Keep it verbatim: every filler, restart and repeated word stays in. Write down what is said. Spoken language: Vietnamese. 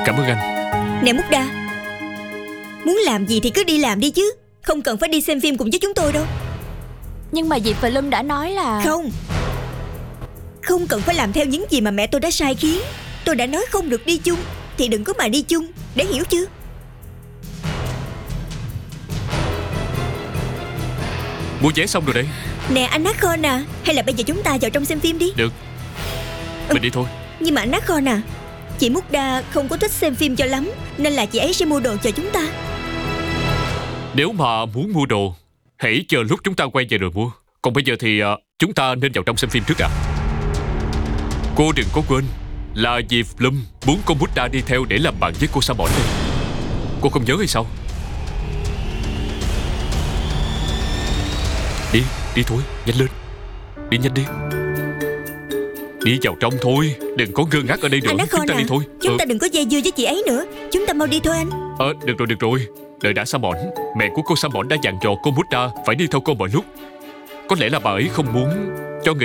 Cảm ơn anh. Nè Múc Đa, muốn làm gì thì cứ đi làm đi chứ, không cần phải đi xem phim cùng với chúng tôi đâu. Nhưng mà Diệp và Lâm đã nói là... Không, không cần phải làm theo những gì mà mẹ tôi đã sai khiến. Tôi đã nói không được đi chung thì đừng có mà đi chung, để hiểu chưa? Mua vé xong rồi đây. Nè anh Nakhon à, hay là bây giờ chúng ta vào trong xem phim đi. Được, mình đi thôi. Nhưng mà anh Nakhon à, chị Múc Đa không có thích xem phim cho lắm, nên là chị ấy sẽ mua đồ cho chúng ta. Nếu mà muốn mua đồ, hãy chờ lúc chúng ta quay về rồi mua. Còn bây giờ thì uh, chúng ta nên vào trong xem phim trước ạ. Cô đừng có quên là Diệp Lâm muốn cô Múc Đa đi theo để làm bạn với cô Sa Mỏn đây. Cô không nhớ hay sao? Đi, đi thôi, nhanh lên. Đi nhanh đi. Đi vào trong thôi, đừng có ngơ ngác ở đây nữa. Anh Chúng ta à, đi thôi. Chúng ừ. ta đừng có dây dưa với chị ấy nữa. Chúng ta mau đi thôi anh. Ờ, được rồi, được rồi. Đợi đã Sa Mỏn. Mẹ của cô Sa Mỏn đã dặn dò cô Múc Đa phải đi theo cô mọi lúc. Có lẽ là bà ấy không muốn